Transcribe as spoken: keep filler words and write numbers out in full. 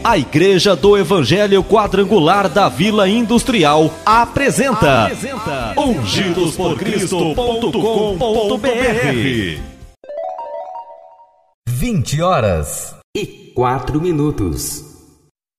A Igreja do Evangelho Quadrangular da Vila Industrial apresenta, apresenta ungidos por cristo ponto com ponto br. vinte horas e quatro minutos.